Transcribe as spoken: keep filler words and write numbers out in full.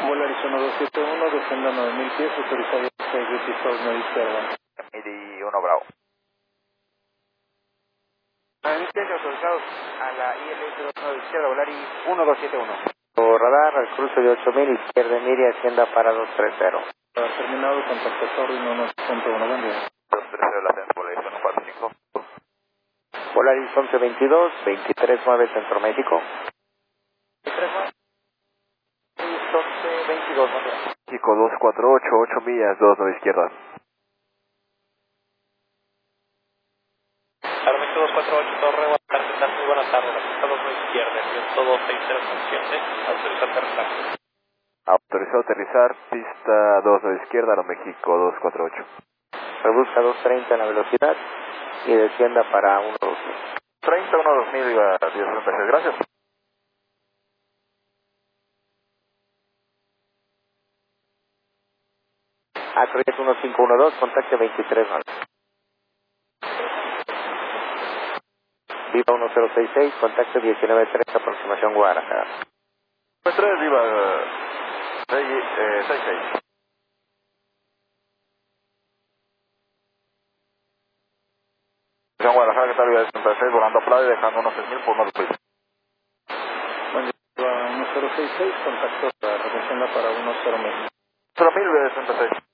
Volaris uno dos siete uno, descienda nueve mil pies, autorizado seis British nueve izquierda. Y uno Bravo. nueve mil pies autorizados a la I L S nueve izquierda, Volaris uno dos siete uno. Por radar, al cruce de ocho mil, izquierda en Miria, hacienda para dos tres cero. Terminado, contacto Sorry, uno punto uno, buen día. dos tres cero, la Ascens Volaris uno cuatro cinco. Volaris once veintidós, veintitrés nueve Centro México. veintitrés nueve. once veintidós, buen día. México dos cuatro ocho, ocho millas, dos nueve izquierda. Aeroméxico dos cuatro ocho, Torre, buenas tardes, muy buenas tardes, pista dos nueve izquierda, viento dos seis cero con siete, autoriza aterrizar. Autorizado aterrizar, pista dos nueve izquierda, Aeroméxico dos cuatro ocho. Reduzca dos treinta en la velocidad y descienda para uno dos mil. treinta, uno dos mil, iba a diez treinta y seis, gracias. Acrojet uno cinco uno dos, contacte veintitrés nueve. Viva uno cero seis seis, contacte diecinueve tres, aproximación Guadalajara. tres, Viva seis seis. Aproximación Guadalajara, ¿qué tal? Viva sesenta y seis, volando a Playa y dejando unos seis mil por unos mil. Buen día, uno cero seis seis, contacto para descienda para uno cero mil. cero mil, Viva sesenta y seis.